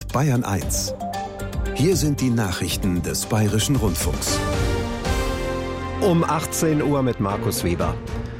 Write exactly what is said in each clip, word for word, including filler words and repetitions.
Bayern eins. Hier sind die Nachrichten des Bayerischen Rundfunks. Um achtzehn Uhr mit Markus Weber.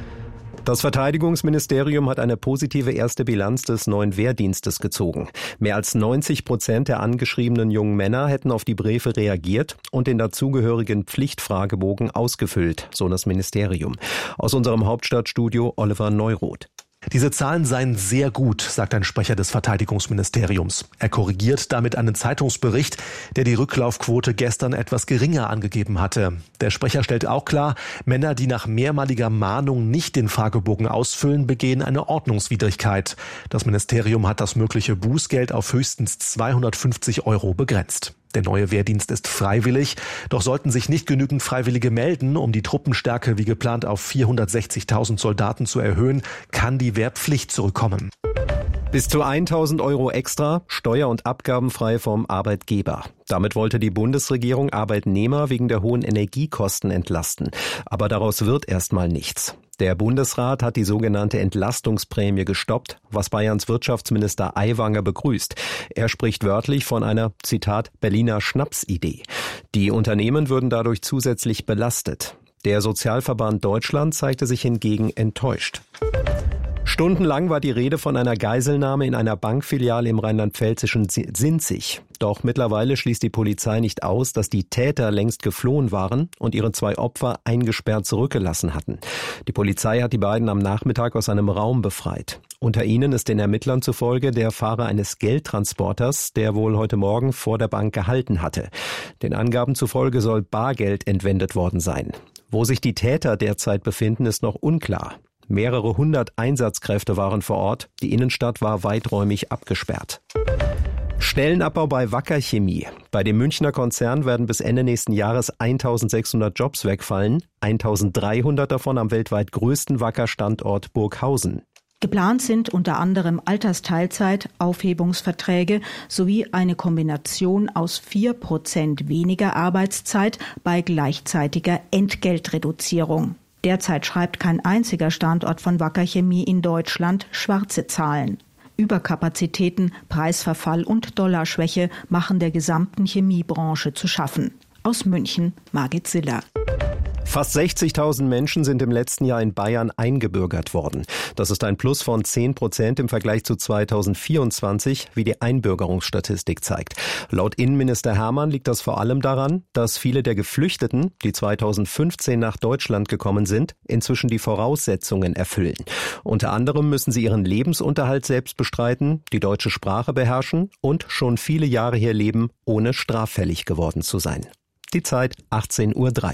Das Verteidigungsministerium hat eine positive erste Bilanz des neuen Wehrdienstes gezogen. Mehr als neunzig Prozent der angeschriebenen jungen Männer hätten auf die Briefe reagiert und den dazugehörigen Pflichtfragebogen ausgefüllt, so das Ministerium. Aus unserem Hauptstadtstudio Oliver Neuroth. Diese Zahlen seien sehr gut, sagt ein Sprecher des Verteidigungsministeriums. Er korrigiert damit einen Zeitungsbericht, der die Rücklaufquote gestern etwas geringer angegeben hatte. Der Sprecher stellt auch klar, Männer, die nach mehrmaliger Mahnung nicht den Fragebogen ausfüllen, begehen eine Ordnungswidrigkeit. Das Ministerium hat das mögliche Bußgeld auf höchstens zweihundertfünfzig Euro begrenzt. Der neue Wehrdienst ist freiwillig, doch sollten sich nicht genügend Freiwillige melden, um die Truppenstärke wie geplant auf vierhundertsechzigtausend Soldaten zu erhöhen, kann die Wehrpflicht zurückkommen. Bis zu tausend Euro extra, steuer- und abgabenfrei vom Arbeitgeber. Damit wollte die Bundesregierung Arbeitnehmer wegen der hohen Energiekosten entlasten. Aber daraus wird erstmal nichts. Der Bundesrat hat die sogenannte Entlastungsprämie gestoppt, was Bayerns Wirtschaftsminister Aiwanger begrüßt. Er spricht wörtlich von einer, Zitat, Berliner Schnapsidee. Die Unternehmen würden dadurch zusätzlich belastet. Der Sozialverband Deutschland zeigte sich hingegen enttäuscht. Stundenlang war die Rede von einer Geiselnahme in einer Bankfiliale im rheinland-pfälzischen Sinzig. Doch mittlerweile schließt die Polizei nicht aus, dass die Täter längst geflohen waren und ihre zwei Opfer eingesperrt zurückgelassen hatten. Die Polizei hat die beiden am Nachmittag aus einem Raum befreit. Unter ihnen ist den Ermittlern zufolge der Fahrer eines Geldtransporters, der wohl heute Morgen vor der Bank gehalten hatte. Den Angaben zufolge soll Bargeld entwendet worden sein. Wo sich die Täter derzeit befinden, ist noch unklar. Mehrere hundert Einsatzkräfte waren vor Ort. Die Innenstadt war weiträumig abgesperrt. Stellenabbau bei Wacker Chemie. Bei dem Münchner Konzern werden bis Ende nächsten Jahres eintausendsechshundert Jobs wegfallen. eintausenddreihundert davon am weltweit größten Wacker-Standort Burghausen. Geplant sind unter anderem Altersteilzeit, Aufhebungsverträge sowie eine Kombination aus vier Prozent weniger Arbeitszeit bei gleichzeitiger Entgeltreduzierung. Derzeit schreibt kein einziger Standort von Wacker Chemie in Deutschland schwarze Zahlen. Überkapazitäten, Preisverfall und Dollarschwäche machen der gesamten Chemiebranche zu schaffen. Aus München, Margit Siller. Fast sechzigtausend Menschen sind im letzten Jahr in Bayern eingebürgert worden. Das ist ein Plus von zehn Prozent im Vergleich zu zweitausendvierundzwanzig, wie die Einbürgerungsstatistik zeigt. Laut Innenminister Hermann liegt das vor allem daran, dass viele der Geflüchteten, die zweitausendfünfzehn nach Deutschland gekommen sind, inzwischen die Voraussetzungen erfüllen. Unter anderem müssen sie ihren Lebensunterhalt selbst bestreiten, die deutsche Sprache beherrschen und schon viele Jahre hier leben, ohne straffällig geworden zu sein. Die Zeit achtzehn Uhr drei.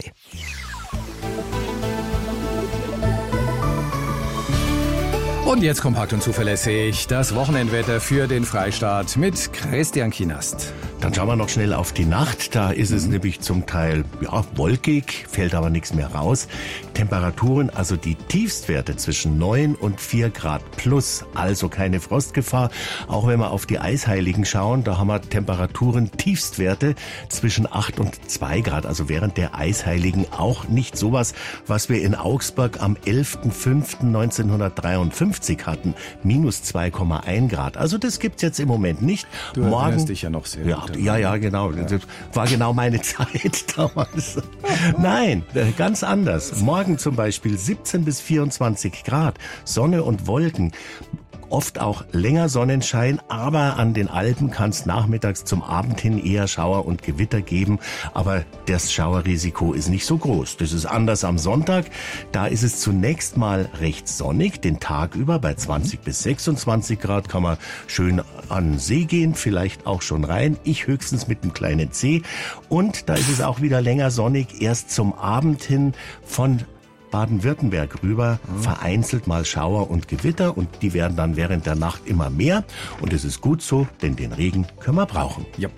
Und jetzt kompakt und zuverlässig das Wochenendwetter für den Freistaat mit Christian Kienast. Dann schauen wir noch schnell auf die Nacht. Da ist es nämlich zum Teil ja, wolkig, fällt aber nichts mehr raus. Temperaturen, also die Tiefstwerte zwischen neun und vier Grad plus, also keine Frostgefahr. Auch wenn wir auf die Eisheiligen schauen, da haben wir Temperaturen, Tiefstwerte zwischen acht und zwei Grad. Also während der Eisheiligen auch nicht sowas, was wir in Augsburg am elften fünften neunzehnhundertdreiundfünfzig hatten. Minus zwei Komma eins Grad. Also das gibt's jetzt im Moment nicht. Du erinnerst dich ja noch sehr ja, gut. Ja, ja, genau. Ja. Das war genau meine Zeit damals. Nein, ganz anders. Morgen zum Beispiel siebzehn bis vierundzwanzig Grad, Sonne und Wolken. Oft auch länger Sonnenschein, aber an den Alpen kann es nachmittags zum Abend hin eher Schauer und Gewitter geben. Aber das Schauerrisiko ist nicht so groß. Das ist anders am Sonntag. Da ist es zunächst mal recht sonnig, den Tag über bei zwanzig bis sechsundzwanzig Grad kann man schön an den See gehen, vielleicht auch schon rein. Ich höchstens mit einem kleinen Zeh. Und da ist es auch wieder länger sonnig, erst zum Abend hin von Baden-Württemberg rüber, mhm. vereinzelt mal Schauer und Gewitter und die werden dann während der Nacht immer mehr und es ist gut so, denn den Regen können wir brauchen. Jupp.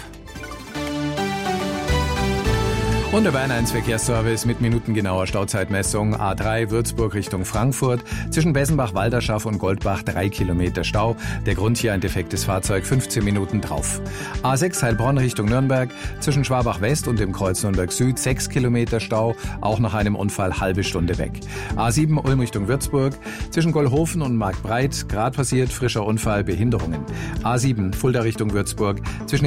Und der Bayern eins Verkehrsservice mit minutengenauer Stauzeitmessung. A drei Würzburg Richtung Frankfurt. Zwischen Bessenbach-Walderschaft und Goldbach drei Kilometer Stau. Der Grund hier ein defektes Fahrzeug, fünfzehn Minuten drauf. A sechs Heilbronn Richtung Nürnberg. Zwischen Schwabach West und dem Kreuz Nürnberg Süd sechs Kilometer Stau. Auch nach einem Unfall halbe Stunde weg. A sieben Ulm Richtung Würzburg. Zwischen Gollhofen und Marktbreit. Grad passiert, frischer Unfall, Behinderungen. A sieben Fulda Richtung Würzburg. Zwischen